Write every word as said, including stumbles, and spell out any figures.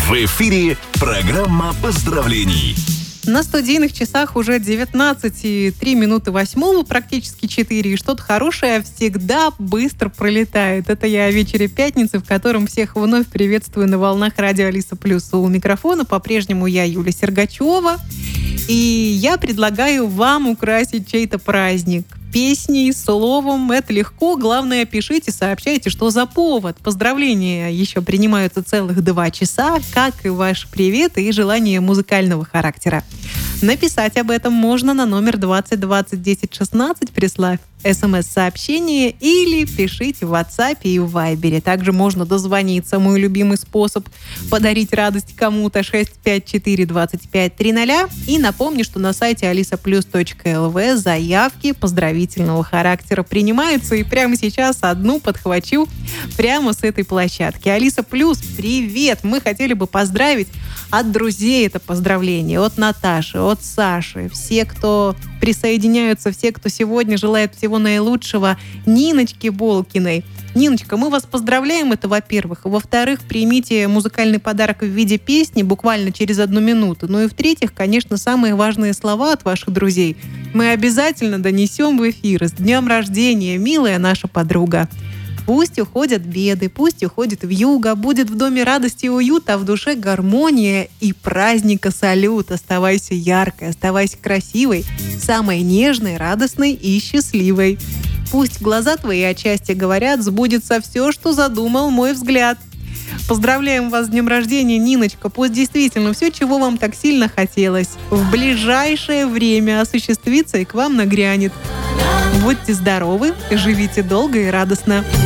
В эфире программа поздравлений. На студийных часах уже девятнадцать и три минуты восьмого, практически четыре, и что-то хорошее всегда быстро пролетает. Это я о вечере пятницы, в котором всех вновь приветствую на волнах радио Алиса Плюс. У микрофона по-прежнему я, Юлия Сергачева, и я предлагаю вам украсить чей-то праздник. Песней, словом, это легко. Главное, пишите, сообщайте, что за повод. Поздравления еще принимаются целых два часа, как и ваши приветы и желания музыкального характера. Написать об этом можно на номер двадцать двадцать десять шестнадцать, прислав смс-сообщение, или пишите в WhatsApp и в Viber. Также можно дозвониться. Мой любимый способ подарить радость кому-то шесть пять четыре двадцать пять тридцать. И напомню, что на сайте алиса плюс точка эл ви заявки поздравительного характера принимаются. И прямо сейчас одну подхвачу прямо с этой площадки. Алиса Плюс, привет! Мы хотели бы поздравить от друзей это поздравление, от Наташи, от Саши, все, кто присоединяются, все, кто сегодня желает всего наилучшего, Ниночке Болкиной. Ниночка, мы вас поздравляем, это во-первых. Во-вторых, примите музыкальный подарок в виде песни буквально через одну минуту. Ну и в-третьих, конечно, самые важные слова от ваших друзей мы обязательно донесем в эфир. С днем рождения, милая наша подруга! Пусть уходят беды, пусть уходит вьюга, будет в доме радость и уют, а в душе гармония и праздника салют. Оставайся яркой, оставайся красивой, самой нежной, радостной и счастливой. Пусть глаза твои отчасти говорят, сбудется все, что задумал мой взгляд. Поздравляем вас с днем рождения, Ниночка. Пусть действительно все, чего вам так сильно хотелось, в ближайшее время осуществится и к вам нагрянет. Будьте здоровы, живите долго и радостно.